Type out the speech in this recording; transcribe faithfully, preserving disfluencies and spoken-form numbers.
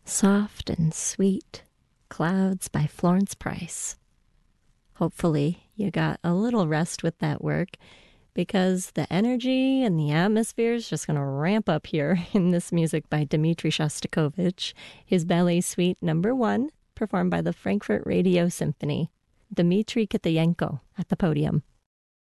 Soft and Sweet, Clouds by Florence Price. Hopefully you got a little rest with that work, because the energy and the atmosphere is just going to ramp up here in this music by Dmitri Shostakovich, his ballet suite number one, performed by the Frankfurt Radio Symphony. Dmitri Kitayenko at the podium.